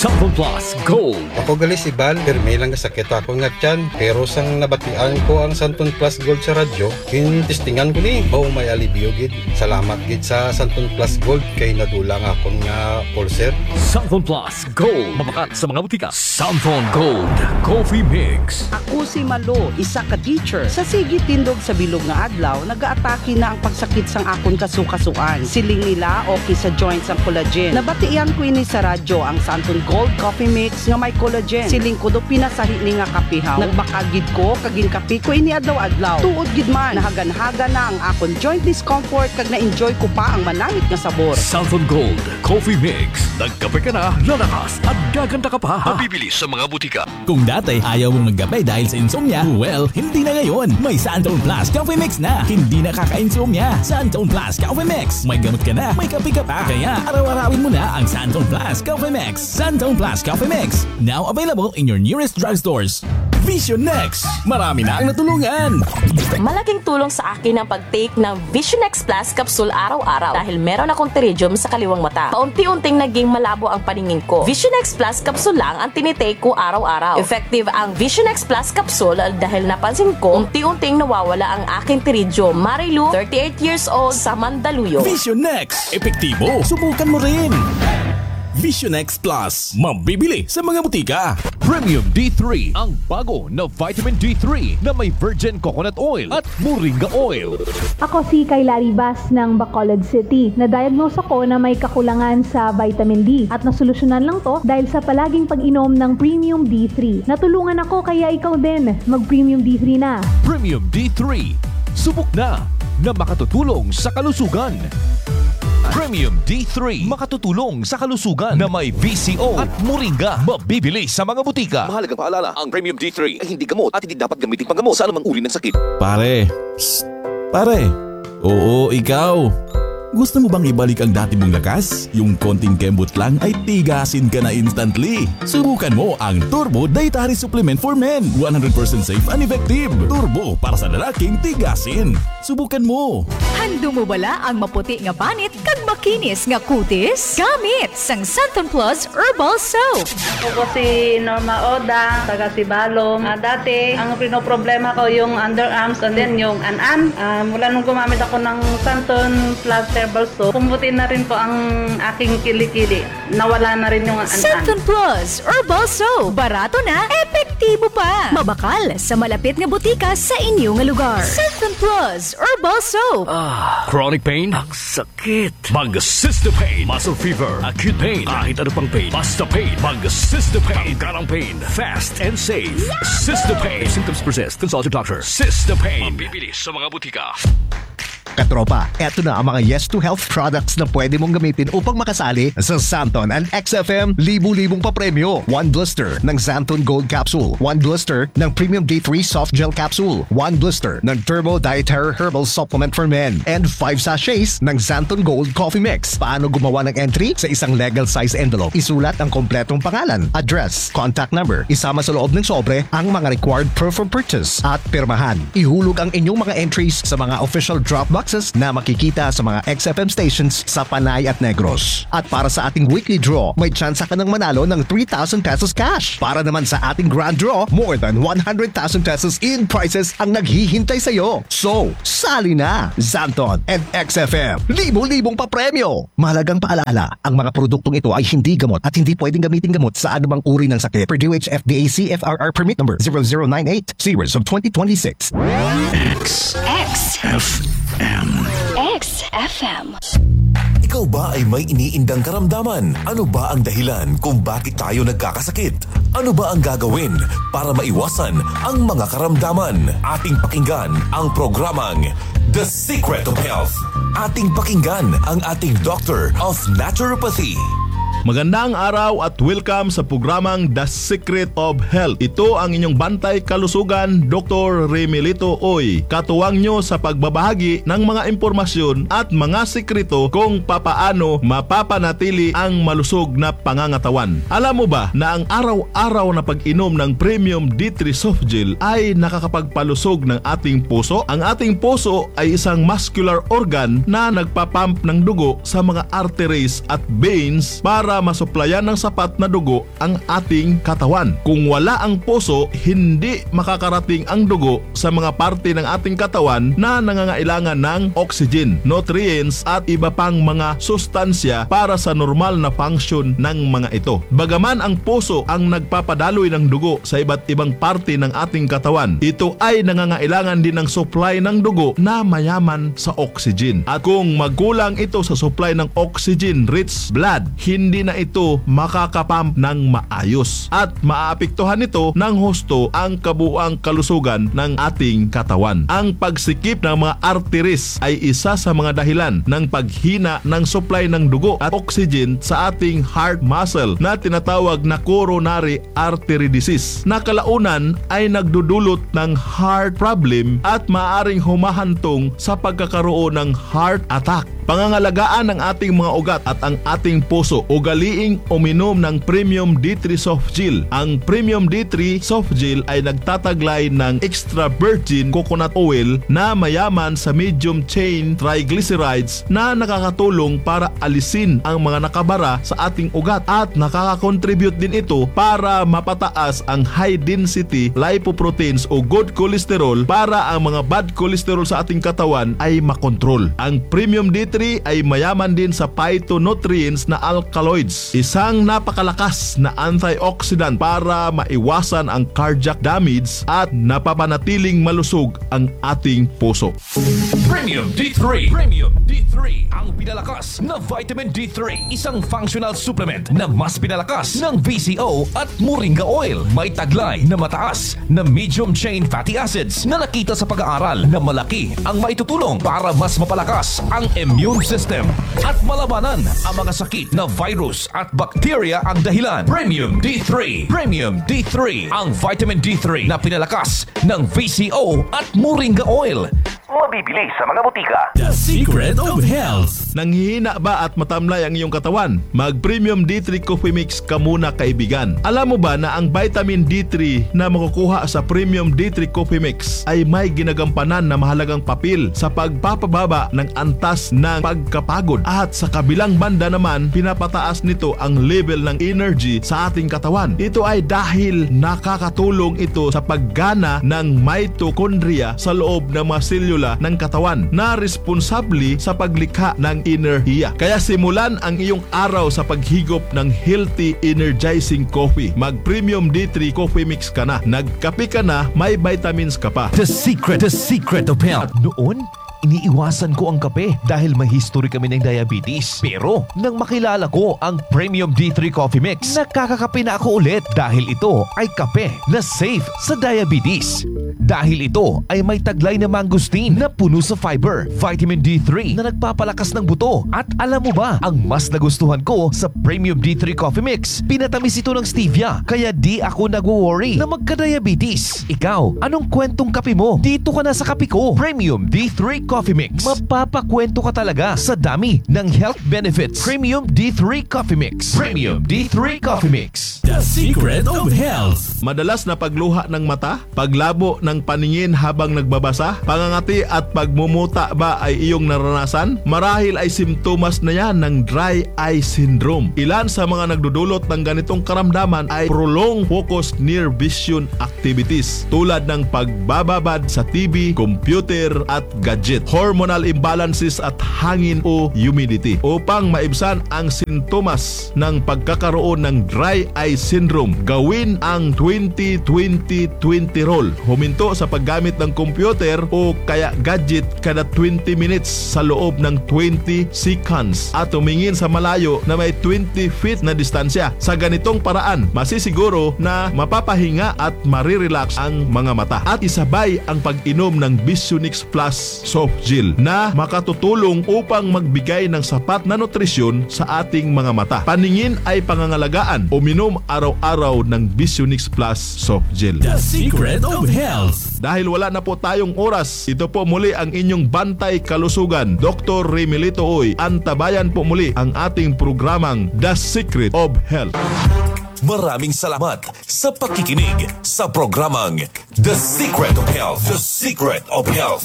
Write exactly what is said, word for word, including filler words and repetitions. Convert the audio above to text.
Santon Plus Gold. Ako gali si Bal, pirmi lang kasakit ako nga tiyan. Pero sang nabatian ko ang Santon Plus Gold sa radyo, kinistingan ko ni, oh may alibyo gid. Salamat gid sa Santon Plus Gold kay nadulang akong nga ulcer. Santon Plus Gold. Mabakat sa mga butika. Santon Gold Coffee Mix. Ako si Malo, isa ka teacher. Sa sige tindog sa bilog nga adlaw, nagaatake na ang pagsakit sang akon kasukasuan. Siling nila okay sa joints ang collagen. Nabatian ko ini sa radyo ang Santon Gold Coffee Mix nga may collagen. Siling ko do pinasahi ni nga kapihaw. Nagbakagid ko kaging kapi ko ini adlaw-adlaw. Tuod gid man nahagan-haga na ang akon joint discomfort kag na-enjoy ko pa ang manamit nga sabor. Santon Gold Coffee Mix. Nagkape ka na, lalakas at gaganda ka pa. Mabibili sa mga butika. Kung dati ayaw mong magkape dahil sa insomnia, well, hindi na ngayon. May Santon Plus Coffee Mix na. Hindi na kaka-insomnia. Santon Plus Coffee Mix. May gamot ka na, may kape ka pa. Kaya araw-arawin mo na ang Santon Plus Coffee Mix. Santon Plus Coffee Mix. Now available in your nearest drugstores. Vision Next. Marami na ang natulungan. Malaking tulong sa akin ang pag-take ng Vision X Plus capsule araw-araw dahil meron akong pterygium sa kaliwang mata. Paunti-unting naging malabo ang paningin ko. Vision X Plus capsule lang ang tinitake ko araw-araw. Effective ang Vision X Plus capsule dahil napansin ko unti-unting nawawala ang aking pterygium. Marilu, thirty-eight years old, sa Mandaluyong. Vision Next. Epektibo. Subukan mo rin. Vision X Plus. Mabibili sa mga butika. Premium D three, ang bago na vitamin D three na may virgin coconut oil at moringa oil. Ako si Kayla Ribas ng Bacolod City. Na-diagnose ako na may kakulangan sa vitamin D at nasolusyonan lang to dahil sa palaging pag-inom ng Premium D three. Natulungan ako kaya ikaw din mag-Premium D three na. Premium D three. Subok na na makatutulong sa kalusugan. Premium D three, makatutulong sa kalusugan na may V C O at moringa. Mabibili sa mga butika. Mahalagang paalala, ang Premium D three ay hindi gamot at hindi dapat gamitin panggamot sa anumang uri ng sakit. Pare. Psst. Pare. Oo, ikaw. Gusto mo bang ibalik ang dati mong lakas? Yung konting kembot lang ay tigasin ka na instantly. Subukan mo ang Turbo Dietary Supplement for Men. one hundred percent safe and effective. Turbo para sa lalaking tigasin. Subukan mo. Hando mo bala ang maputi nga panit kag makinis nga kutis? Gamit sang Santon Plus Herbal Soap. Ako si Norma Oda, taga Sibalom. Uh, dati, ang pinoproblema ko yung underarms and then yung an-an. Uh, mula nung gumamit ako ng Santon Plus Herbal Soap, pumuti na rin po ang aking kilikili. Nawala na rin yung an-an. Santon Plus Herbal Soap. Barato na, epektibo pa. Mabakal sa malapit nga butika sa inyo nga lugar. Santon Plus Herbal Soap. Ah, chronic pain? Ang sakit. Mag-Cystopain. Muscle fever. Acute pain. Kahit ano pang pain. Basta pain. Mag-Cystopain. Tanggarang pain. Fast and safe. Cystopain. Symptoms persist. Consult your doctor. Cystopain. Mabibili sa mga butika. Katropa, eto na ang mga Yes to Health products na pwede mong gamitin upang makasali sa Santon and X F M libu-libong papremyo. One blister ng Santon Gold Capsule. One blister ng Premium D three Soft Gel Capsule. One blister ng Turbo Dietary Herbal Supplement for Men. And five sachets ng Santon Gold Coffee Mix. Paano gumawa ng entry? Sa isang legal size envelope, isulat ang kompletong pangalan, address, contact number. Isama sa loob ng sobre ang mga required proof of purchase at pirmahan. Ihulog ang inyong mga entries sa mga official drop box na makikita sa mga X F M stations sa Panay at Negros. At para sa ating weekly draw, may chance ka ng manalo ng three thousand pesos cash. Para naman sa ating grand draw, more than one hundred thousand pesos in prizes ang naghihintay sa iyo. So, sali na! Santon and X F M, libo-libong papremyo! Mahalagang paalala, ang mga produktong ito ay hindi gamot at hindi pwedeng gamitin gamot sa anumang uri ng sakit. Per D O H F D A C F R R permit number zero zero nine eight, series of twenty twenty-six. X X F M. X F M. Ikaw ba ay may iniindang karamdaman? Ano ba ang dahilan kung bakit tayo nagkakasakit? Ano ba ang gagawin para maiwasan ang mga karamdaman? Ating pakinggan ang programang The Secret of Health. Ating pakinggan ang ating Doctor of Naturopathy. Magandang araw at welcome sa programang The Secret of Health. Ito ang inyong bantay kalusugan, Doctor Remelito Oy. Katuwang nyo sa pagbabahagi ng mga impormasyon at mga sekreto kung papaano mapapanatili ang malusog na pangangatawan. Alam mo ba na ang araw-araw na pag-inom ng Premium D three Soft Gel ay nakakapagpalusog ng ating puso? Ang ating puso ay isang muscular organ na nagpapump ng dugo sa mga arteries at veins para para masuplayan ng sapat na dugo ang ating katawan. Kung wala ang puso, hindi makakarating ang dugo sa mga parte ng ating katawan na nangangailangan ng oxygen, nutrients at iba pang mga sustansya para sa normal na function ng mga ito. Bagaman ang puso ang nagpapadaloy ng dugo sa iba't ibang parte ng ating katawan, ito ay nangangailangan din ng supply ng dugo na mayaman sa oxygen. At kung magkulang ito sa supply ng oxygen-rich blood, hindi na ito makakapump ng maayos at maaapektuhan nito ng husto ang kabuuang kalusugan ng ating katawan. Ang pagsikip ng mga arteries ay isa sa mga dahilan ng paghina ng supply ng dugo at oxygen sa ating heart muscle na tinatawag na coronary artery disease, na kalaunan ay nagdudulot ng heart problem at maaaring humahantong sa pagkakaroon ng heart attack. Pangangalagaan ng ating mga ugat at ang ating puso, ugaliing uminom ng Premium D three Soft Gel. Ang Premium D three Soft Gel ay nagtataglay ng extra virgin coconut oil na mayaman sa medium chain triglycerides na nakakatulong para alisin ang mga nakabara sa ating ugat, at nakaka-contribute din ito para mapataas ang high density lipoproteins o good cholesterol para ang mga bad cholesterol sa ating katawan ay makontrol. Ang Premium D three ay mayaman din sa phytonutrients na alkaloids, isang napakalakas na antioxidant para maiwasan ang cardiac damage at napapanatiling malusog ang ating puso. Premium D three. Premium D three, ang pinalakas na vitamin D three, isang functional supplement na mas pinalakas ng V C O at Moringa Oil. May taglay na mataas na medium chain fatty acids na nakita sa pag-aaral na malaki ang maitutulong para mas mapalakas ang immune system at malabanan ang mga sakit na virus at bacteria ang dahilan. Premium D three. Premium D three, ang vitamin D three na pinalakas ng V C O at Moringa Oil. Mabibili sa mga butika. The Secret of Health. Nanghihina ba at matamlay ang iyong katawan? Mag Premium D three Coffee Mix ka muna, kaibigan. Alam mo ba na ang vitamin D three na makukuha sa Premium D three Coffee Mix ay may ginagampanan na mahalagang papel sa pagpapababa ng antas ng pagkapagod, at sa kabilang banda naman pinapataas nito ang level ng energy sa ating katawan. Ito ay dahil nakakatulong ito sa paggana ng mitochondria sa loob ng mga selula ng katawan na responsable sa paglikha ng enerhiya. Kaya simulan ang iyong araw sa paghigop ng healthy, energizing coffee. Mag Premium D three Coffee Mix ka na. Nagkape ka na, may vitamins ka pa. The Secret. The Secret of Health. Noon, iniiwasan ko ang kape dahil may history kami ng diabetes. Pero nang makilala ko ang Premium D three Coffee Mix, nakakakape na ako ulit dahil ito ay kape na safe sa diabetes. Dahil ito ay may taglay na mangosteen na puno sa fiber, vitamin D three na nagpapalakas ng buto. At alam mo ba, ang mas nagustuhan ko sa Premium D three Coffee Mix, pinatamis ito ng stevia, kaya di ako nagwo-worry na magka-diabetes. Ikaw, anong kwentong kape mo? Dito ka na sa kape ko. Premium D three Coffee Mix. Mapapakwento ka talaga sa dami ng health benefits. Premium D three Coffee Mix. Premium D three Coffee Mix. The Secret of Health. Madalas na pagluha ng mata, paglabo ng paningin habang nagbabasa, pangangati at pagmumuta ba ay iyong naranasan? Marahil ay simptomas na yan ng dry eye syndrome. Ilan sa mga nagdudulot ng ganitong karamdaman ay prolonged focus near vision activities tulad ng pagbababad sa T V, computer at gadget, hormonal imbalances at hangin o humidity. Upang maibsan ang sintomas ng pagkakaroon ng dry eye syndrome, gawin ang twenty twenty twenty rule. Huminto sa paggamit ng computer o kaya gadget kada twenty minutes sa loob ng twenty seconds at tumingin sa malayo na may twenty feet na distansya. Sa ganitong paraan, masisiguro na mapapahinga at marirelax ang mga mata. At isabay ang pag-inom ng Visionix Plus Soft Gel na makatutulong upang magbigay ng sapat na nutrisyon sa ating mga mata. Paningin ay pangangalagaan. Uminom araw-araw ng Visionix Plus Soft Gel. The Secret of Health. Dahil wala na po tayong oras, ito po muli ang inyong bantay kalusugan, Doctor Remelito Oy. Antabayan po muli ang ating programang The Secret of Health. Maraming salamat sa pakikinig sa programang The Secret of Health. The Secret of Health.